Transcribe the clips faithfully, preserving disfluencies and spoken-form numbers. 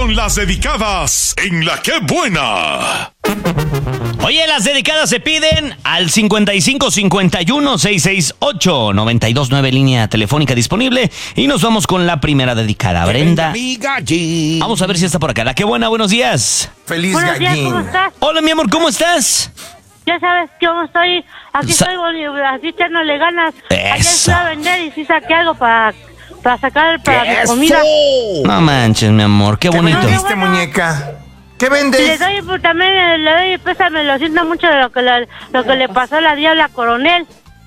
con las dedicadas en La Qué Buena. Oye, las dedicadas se piden al cincuenta y cinco cincuenta y uno sesenta y seis ocho noventa y dos nueve, línea telefónica disponible. Y nos vamos con la primera dedicada, Brenda. Vamos a ver si está por acá. La Qué Buena, buenos días. Feliz Buenos días, gallín. ¿cómo estás? Hola, mi amor, ¿cómo estás? Ya sabes cómo estoy. Aquí Sa- estoy, boni- así echándole ganas. Ayer Eso. fui a vender y sí saqué algo para, para sacar para mi comida. No manches, mi amor, qué ¿Qué bonito. vendiste, muñeca? ¿Qué Y le vendes? doy pues, también eh, le doy pésame, lo siento mucho de lo que le, lo que le pasó a la Diabla Coronel.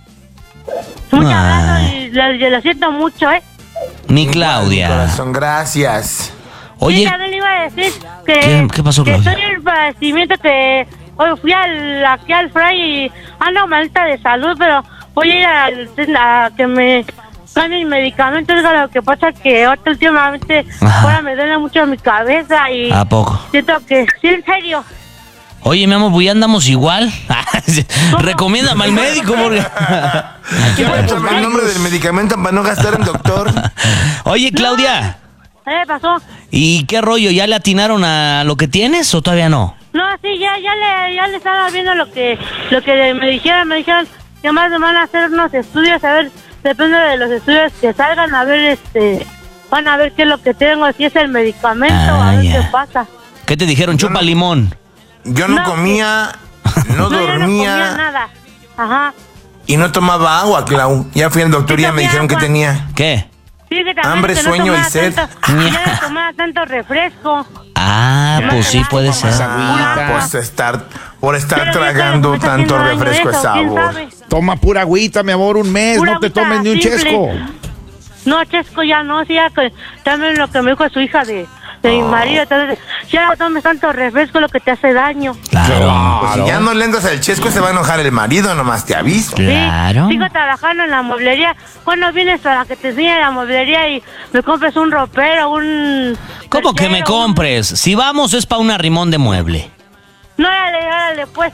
Mucho Ay. abrazo y lo, y lo siento mucho, ¿eh? Mi Claudia. Corazón, gracias. Sí, Oye, también le iba a decir que, ¿Qué- qué pasó, que Claudia? estoy en el padecimiento que hoy fui al, aquí al Fray y ando malita de salud, pero voy a ir al- a, que me cambien medicamentos. Lo que pasa es que ahorita últimamente Ajá. ahora me duele mucho mi cabeza y ¿a poco? siento que, sí, en serio. Oye, mi amor, pues ya andamos igual. Recomiéndame al médico porque... Cuéntame el nombre del medicamento para no gastar en doctor. Oye, Claudia, ¿Qué pasó? ¿y qué rollo? ¿Ya le atinaron a lo que tienes o todavía no? No, sí, ya, ya le, ya le estaba viendo lo que, lo que me dijeron, me dijeron que más me van a hacer unos estudios, a ver, depende de los estudios que salgan, a ver, este, van a ver qué es lo que tengo, si es el medicamento, Ah, a ver ya. qué pasa. ¿Qué te dijeron? Chupa no- limón. Yo no, No. comía, no No, yo no comía dormía nada. Ajá. y no tomaba agua, Clau. Ya fui al doctor y ya me tomé dijeron que agua. tenía. ¿Qué? Sí, que también Hambre, que no sueño y tomara sed. tanto- que ya no tomara tanto refresco. Ah, pues sí puede ser. Ah, pues estar, por estar Pero tragando me está tanto haciendo daño refresco de eso, ¿quién sabor. sabe? Toma pura agüita, mi amor, un mes, Pura no te agüita tomes ni un simple. chesco. No, chesco ya no, sí, ya que también lo que me dijo su hija de, de mi marido, entonces, ya no tomes tanto refresco, lo que te hace daño. Claro. Pues si ya no le entras al chesco se va a enojar el marido, nomás te aviso. Claro. Sí, sigo trabajando en la mueblería. ¿Cuándo vienes para que te enseñe la mueblería y me compres un ropero, un... ¿Cómo que me perchero, un- compres? Si vamos es para un arrimón de mueble. No, órale, órale, pues.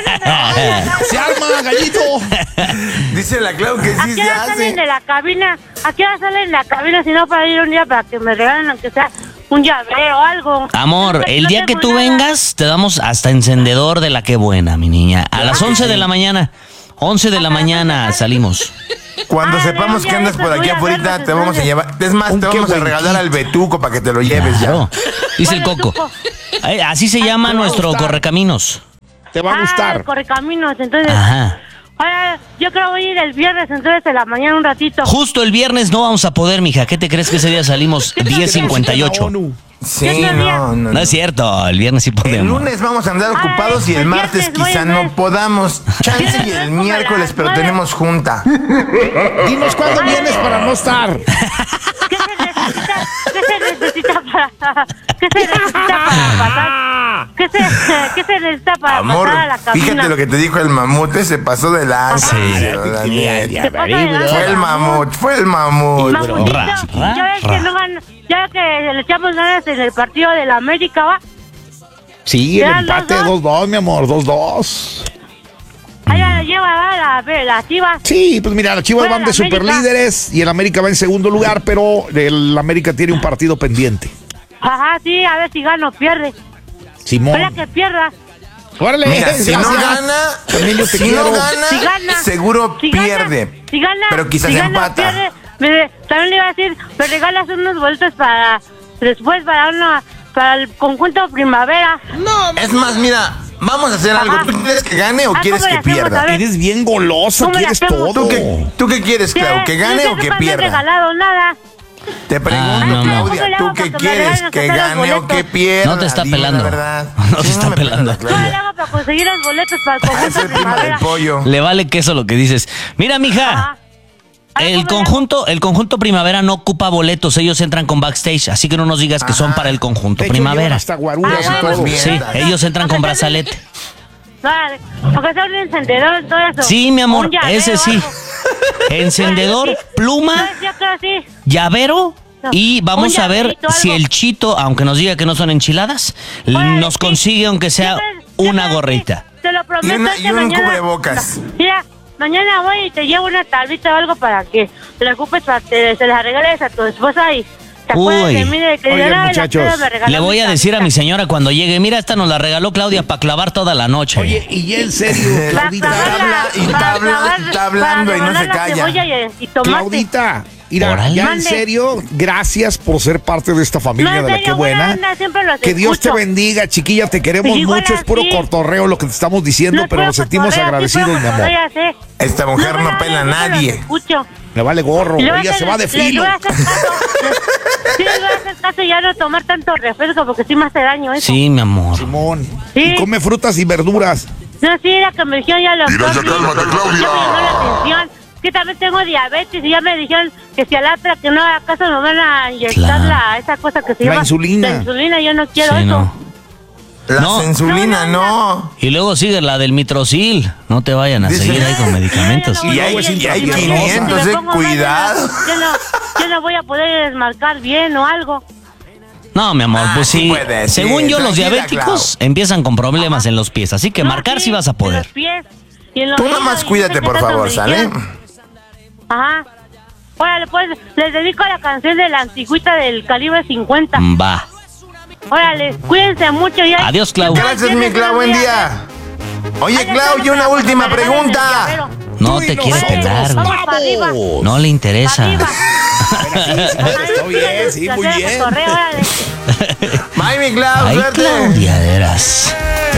¡Se arma, gallito! Dice la Clau que ¿A sí qué se hora salen hace. de la cabina? ¿A qué hora salen de la cabina? Si no, para ir un día para que me regalen, aunque sea un llavero o algo. Amor, No, el no día que tengo tú nada. vengas, te damos hasta encendedor de la Qué Buena, mi niña. A las once de la mañana. once de la mañana salimos. Cuando Ah, sepamos no, que ya andas ves, por pues aquí voy a afuera, verlos, te vamos a entonces. llevar. Es más, Un te qué vamos a buen regalar al Betuco para que te lo lleves Claro. ya. Dice el ¿Cuál Coco. Betuco? Ay, así se llama me va a nuestro gustar. correcaminos. Te va a Ah, gustar. Correcaminos, entonces... Ajá. Ah, yo creo voy a ir el viernes, entonces, de la mañana un ratito. Justo el viernes no vamos a poder, mija. ¿Qué te crees que ese día salimos diez cincuenta y ocho? Sí, ¿Qué otro día? no, no. No es cierto, el viernes sí El podemos. lunes vamos a andar ocupados y el el martes viernes voy quizá a no ver. podamos. Chance y Viernes el como a miércoles, las pero nueve. tenemos junta. Dinos cuándo vienes para no estar. ¿Qué se necesita? ¿Qué se necesita para... ¿Qué se necesita para pasar? ¿Qué se, ¿Qué se necesita para Amor, pasar a la cabina? fíjate lo que te dijo el mamute, se pasó de lanza. Sí. la neta. Se pasa de lanza, Fue el mamut, fue el mamut. Mamutito, Ra, ra, ya ves ra. que no gan- ya que le echamos ganas en el partido de la América, ¿va? Sí, el Ya, empate dos, dos. dos dos, mi amor, dos dos. Allá lleva a la, la Chivas. Sí, pues mira, los Chivas Fuera van de la América. superlíderes y el América va en segundo lugar, pero el América tiene un partido pendiente. Ajá, sí, a ver si gana o pierde. Simón. Espera que pierda. Órale, Mira, si no gracias. gana, También yo te si quiero. no gana, Si gana, seguro si gana, pierde. Si gana, pero quizás si gana, empata. pierde. Me- también le iba a decir, me regalas unos boletos para después para una para el conjunto primavera. Es más, mira, vamos a hacer algo. Ajá. ¿Tú quieres que gane o Ah, quieres ¿cómo que le hacemos? pierda? A ver. Eres bien golosa, ¿Cómo le quieres hacemos? todo. ¿Tú qué, ¿Tú qué quieres, Clau? ¿Que gane Yo o que nunca me han pierda? regalado nada. Te pregunto, Ah, no, no. Claudia, ¿Cómo le ¿tú hago qué para que me quieres? regalen ¿Que aunque sea los gane o que boletos? pierda? No te está Dime pelando. la verdad. No te Sí, está me pela pelando. la ¿Cómo le Claudia. hago para conseguir los boletos para el Es conjunto el primo del primavera? pollo. Le vale queso lo que dices. Mira, mija. Ajá. A ver, El ¿cómo le conjunto, el conjunto primavera no ocupa boletos, ellos entran con backstage, así que no nos digas que son Ajá. para el conjunto De hecho, primavera. llevan hasta guaruras Ah, y bueno, todo. bien. Sí, ellos entran con Aunque brazalete. hago? Vale, aunque sea un encendedor, todo eso. Sí, mi amor, Un llavero ese o sí. algo. Encendedor, No, pluma, yo creo sí. llavero No, y vamos un a ver llaverito, si algo. el Chito, aunque nos diga que no son enchiladas, Órale, nos sí. consigue aunque sea Yo creo- yo una creo gorrita. sí, Te lo prometo. Y una- que y un mañana- cubrebocas. No, mira, mañana voy y te llevo una tablita o algo para que te la ocupes, para que se la regales a tu esposa y ¿Te acuerdas de mí de que Oigan, yo, "Ay, la muchachos, Claudia me regaló Le voy mi a decir a mi camisa"? señora cuando llegue, mira, esta nos la regaló Claudia para clavar toda la noche. Oye, y en serio, Para Claudita. clavarla, y está para habla- clavar- está hablando para y no se rebanar la calla. cebolla y- y tomate. Claudita, mira, Órale. ya en Mande. serio, gracias por ser parte de esta familia No, en de la serio, que buena. buena onda, siempre los Que Dios te escucho. bendiga, chiquilla, te queremos Igual mucho, es puro así. cotorreo lo que te estamos diciendo, No es pero puro nos sentimos cotorreo, sí, agradecidos, puro mi amor. cotorreo, ya sé. Esta mujer no buena pela a onda, siempre nadie. los escucho. Le vale gorro, Y le voy a ella hacer- se va de les filo. voy a hacer caso. Les- Sí, les voy a hacer caso y ya no tomar tanto refresco porque sí me hace daño eso. Sí, mi amor. Simón, Sí. y come frutas y verduras. No, sí, era que me dijeron ya los Mira, ya doctores, cálmate, Claudia. ya me llamó la atención. Que también tengo diabetes y ya me dijeron que si a la otra que no haga caso me van a inyectar Claro. la, esa cosa que se La llama insulina. La insulina, yo no quiero Sí, eso. no. La No. insulina, No, no, no. Y luego sigue la del mitrocil. No te vayan a Dice- seguir ahí con medicamentos. Yo Y no hay- voy a- y hay si me pongo- quinientos, si me eh, pongo mal, cuidado. Yo no, yo no voy a poder desmarcar bien o algo. No, mi amor, Ah, pues sí sí. puede, sí, Según yo, los tranquila, diabéticos empiezan con problemas en los pies. Así que No, marcar sí vas en a poder. los pies y en los Tú dedos, nomás y cuídate, no sé por qué tanto favor, me ¿sale? dijeron. Ajá. Órale, pues, les dedico la canción de la antigüita del calibre cincuenta. Va. Órale, cuídense mucho. Ya. Adiós, Clau. Gracias, mi Clau, buen día. Oye, Clau, y una última pregunta. No Tú y te quiere nosotros, pelar, güey. Vamos para arriba. No le interesa. Arriba. Está bien, sí, muy bien. Correo, órale. Bye, mi Clau, Ay, suerte. Claudia, de veras.